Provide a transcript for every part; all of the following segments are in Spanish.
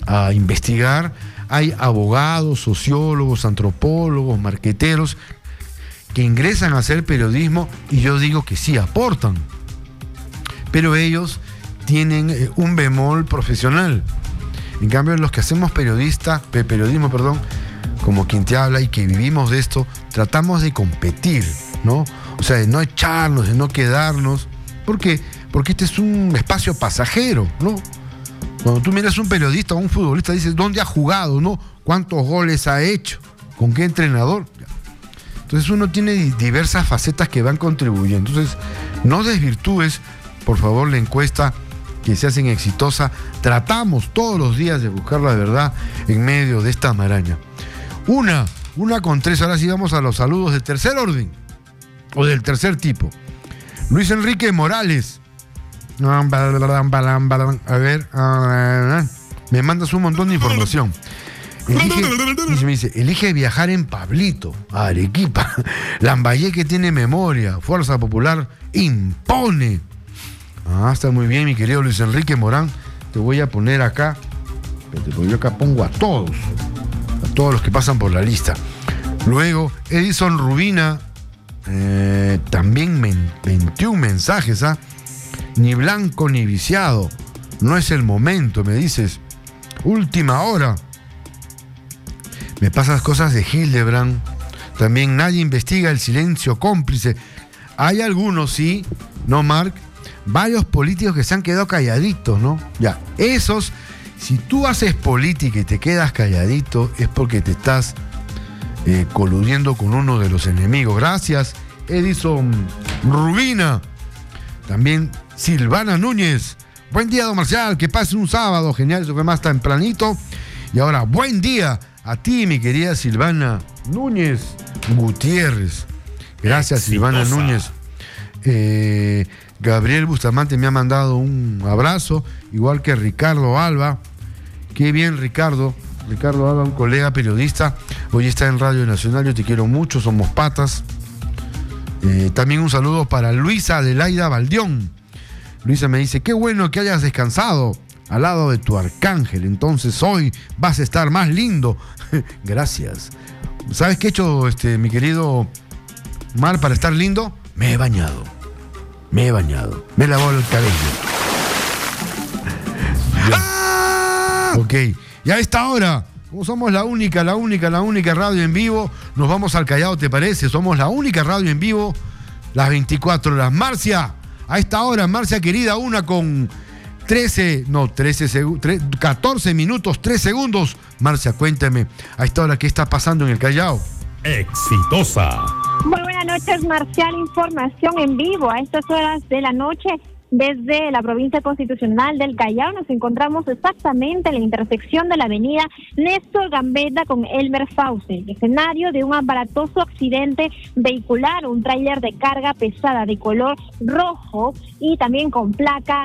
a investigar. Hay abogados, sociólogos, antropólogos, marqueteros que ingresan a hacer periodismo y yo digo que sí aportan, pero ellos tienen un bemol profesional. En cambio, los que hacemos periodismo, como quien te habla y que vivimos de esto, tratamos de competir, ¿no? O sea, de no echarnos, de no quedarnos. ¿Por qué? Porque este es un espacio pasajero, ¿no? Cuando tú miras a un periodista o un futbolista, dices, ¿dónde ha jugado, no? ¿Cuántos goles ha hecho? ¿Con qué entrenador? Entonces uno tiene diversas facetas que van contribuyendo. Entonces, no desvirtúes, por favor, la encuesta que se hacen exitosa. Tratamos todos los días de buscar la verdad en medio de esta maraña. Una con 3. Ahora sí vamos a los saludos del tercer orden o del tercer tipo. Luis Enrique Morales. A ver, me mandas un montón de información. Elige viajar en Pablito, a Arequipa. Lambayeque tiene memoria. Fuerza Popular impone. Está muy bien, mi querido Luis Enrique Morán. Te voy a poner acá, porque yo acá pongo a todos los que pasan por la lista. Luego, Edison Rubina, también 21 mensajes, Ni blanco ni viciado. No es el momento, me dices. Última hora. Me pasas cosas de Hildebrand. También nadie investiga el silencio cómplice. Hay algunos, sí, ¿no, Marc? Varios políticos que se han quedado calladitos, ¿no? Ya, esos, si tú haces política y te quedas calladito, es porque te estás coludiendo con uno de los enemigos. Gracias, Edison Rubina. También Silvana Núñez. Buen día, don Marcial, que pase un sábado genial, eso fue más tempranito. Y ahora, buen día a ti, mi querida Silvana Núñez Gutiérrez. Gracias, Silvana Núñez. Gabriel Bustamante me ha mandado un abrazo, igual que Ricardo Alba. Qué bien, Ricardo Alba, un colega periodista, hoy está en Radio Nacional. Yo te quiero mucho, somos patas. También un saludo para Luisa Adelaida Baldión. Luisa me dice, qué bueno que hayas descansado al lado de tu arcángel, entonces hoy vas a estar más lindo. Gracias. ¿Sabes qué he hecho, mi querido Mar, para estar lindo? Me he bañado, me he lavado el cabello. Ok, y a esta hora, como somos la única radio en vivo, nos vamos al Callao, ¿te parece? Somos la única radio en vivo, las 24 horas. Marcia, a esta hora, Marcia querida, 14 minutos, 3 segundos. Marcia, cuéntame, a esta hora, ¿qué está pasando en el Callao? Exitosa. Muy buenas noches, Marcial. Información en vivo a estas horas de la noche. Desde la provincia constitucional del Callao nos encontramos exactamente en la intersección de la avenida Néstor Gambetta con Elmer Fauce, escenario de un aparatoso accidente vehicular, un tráiler de carga pesada de color rojo y también con placa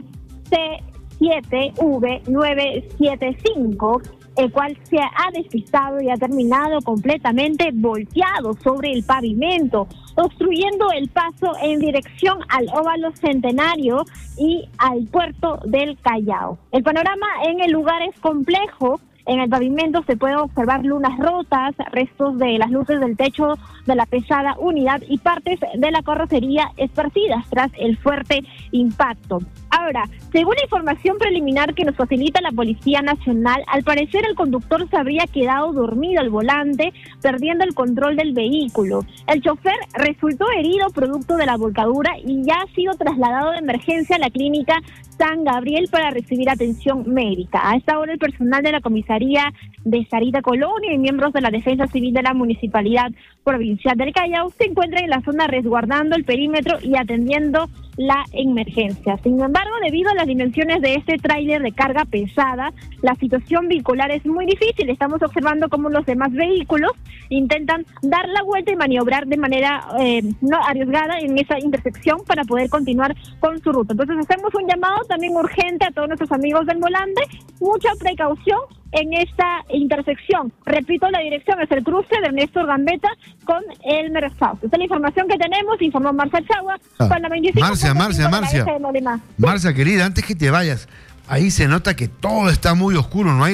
C7V975, el cual se ha despistado y ha terminado completamente volteado sobre el pavimento, obstruyendo el paso en dirección al Óvalo Centenario y al puerto del Callao. El panorama en el lugar es complejo. En el pavimento se pueden observar lunas rotas, restos de las luces del techo de la pesada unidad y partes de la carrocería esparcidas tras el fuerte impacto. Ahora, según la información preliminar que nos facilita la Policía Nacional, al parecer el conductor se habría quedado dormido al volante, perdiendo el control del vehículo. El chofer resultó herido producto de la volcadura y ya ha sido trasladado de emergencia a la clínica San Gabriel para recibir atención médica. A esta hora el personal de la comisaría de Sarita Colonia y miembros de la Defensa Civil de la Municipalidad Provincial del Callao se encuentran en la zona resguardando el perímetro y atendiendo la emergencia. Sin embargo, debido a las dimensiones de este tráiler de carga pesada, la situación vehicular es muy difícil. Estamos observando cómo los demás vehículos intentan dar la vuelta y maniobrar de manera no arriesgada en esa intersección para poder continuar con su ruta. Entonces hacemos un llamado también urgente a todos nuestros amigos del volante, mucha precaución en esta intersección. Repito, la dirección es el cruce de Néstor Gambetta con Elmer Fauce. Esta es la información que tenemos, informó Marcia Chagua con la 25. Marcia, querida, antes que te vayas, ahí se nota que todo está muy oscuro, no hay